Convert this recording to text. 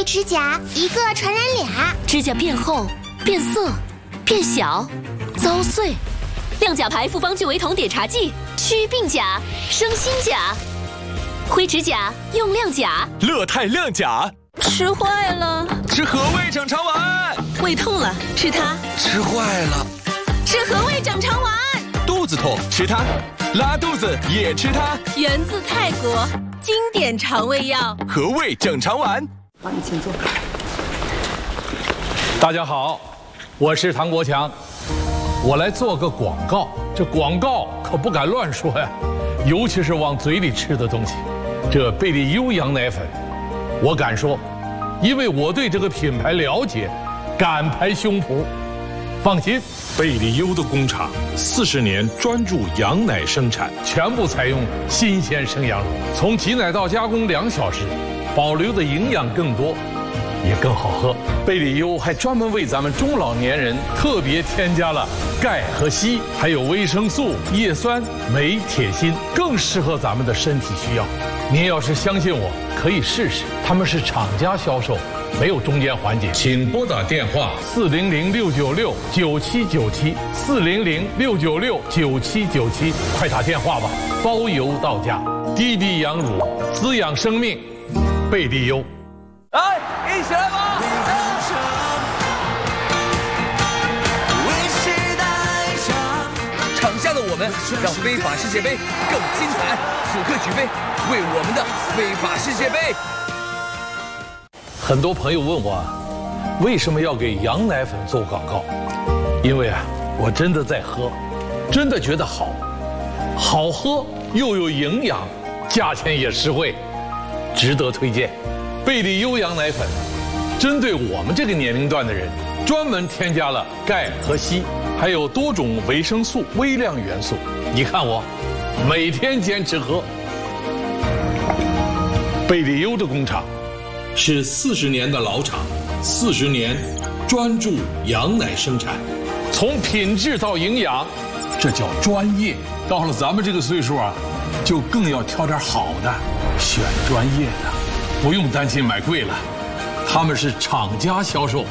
灰指甲一个传染俩， 指甲变厚、变色、变小、遭碎。亮甲牌复方聚维酮碘茶剂，祛病甲、生新甲。灰指甲用亮甲， 乐泰亮甲。 吃坏了， 吃和味整肠丸。 胃痛了，吃它。 吃坏了， 吃和味整肠丸。 肚子痛，吃它。拉肚子也吃它。 源自泰国，经典肠胃药。 和味整肠丸。 你请坐。 大家好，我是唐国强，我来做个广告。这广告可不敢乱说呀，尤其是往嘴里吃的东西。这贝利优羊奶粉，我敢说，因为我对这个品牌了解，敢拍胸脯。放心，贝利优的工厂40年专注羊奶生产，全部采用新鲜生羊乳，从挤奶到加工2小时，保留的营养更多，也更好喝。贝利优还专门为咱们中老年人特别添加了钙和硒，还有维生素、叶酸、镁、铁、锌，更适合咱们的身体需要。您要是相信我，可以试试。他们是厂家销售，没有中间环节。请拨打电话400-696-9797，400-696-9797，快打电话吧，包邮到家。滴滴羊乳，滋养生命，贝利优。 来，一起来吧！场下的我们让非法世界杯更精彩，此刻举杯，为我们的非法世界杯。 很多朋友问我，为什么要给羊奶粉做广告？因为我真的在喝，真的觉得好，好喝又有营养，价钱也实惠，值得推荐。贝利优羊奶粉，针对我们这个年龄段的人，专门添加了钙和硒，还有多种维生素、微量元素。你看我，每天坚持喝。贝利优的工厂是40年的老厂，40年专注羊奶生产，从品质到营养，这叫专业。到了咱们这个岁数就更要挑点好的，选专业的，不用担心买贵了。他们是厂家销售，